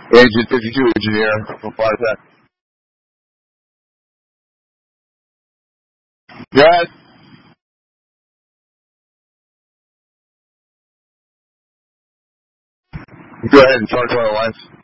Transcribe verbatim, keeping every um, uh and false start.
Agent fifty-two, engineer from Fire Tech. Yes. Go ahead and charge our lines.